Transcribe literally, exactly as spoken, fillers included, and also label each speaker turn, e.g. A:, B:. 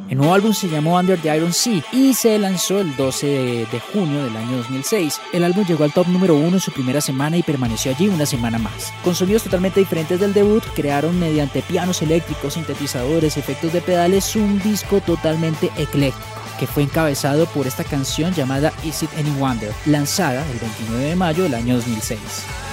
A: El nuevo álbum se llamó Under the Iron Sea y se lanzó el doce de junio del año dos mil seis. El álbum llegó al top número uno en su primera semana y permaneció allí una semana más. Con sonidos totalmente diferentes del debut, crearon mediante pianos eléctricos, sintetizadores y efectos de pedales un disco totalmente ecléctico, que fue encabezado por esta canción llamada Is It Any Wonder, lanzada el veintinueve de mayo del año dos mil seis.